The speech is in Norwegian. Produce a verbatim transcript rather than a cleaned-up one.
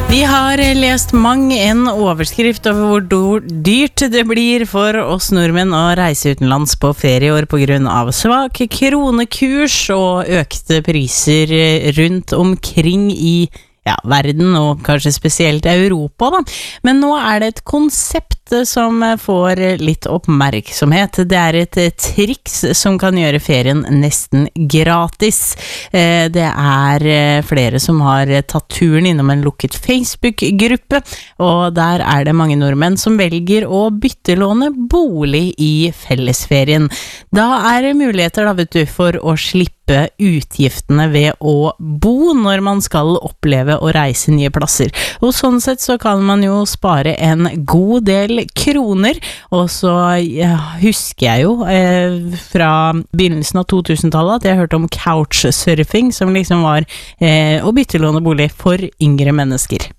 Vi har lest mang en overskrift over hvor dyrt det blir for oss nordmenn å reise utenlands på ferieår på grunn av svak kronekurs og økte priser rundt omkring i ja, verden og kanskje spesielt Europa da. Men nå er det et konsept som får litt oppmerksomhet. Det er et triks som kan gjøre ferien nesten gratis. Det er flere som har tatt turen innom en lukket Facebook-gruppe, og der er det mange nordmenn som velger å byttelåne bolig i fellesferien. Da er det muligheter da, vet du, for å slippe utgiftene ved å bo når man skal oppleve å reise nye plasser. Og sånn sett så kan man jo spare en god del kroner, og så ja, husker jeg jo eh, fra begynnelsen av to tusen-tallet at jeg hørte om couchsurfing, som liksom var eh, å byttelåne bolig for yngre mennesker.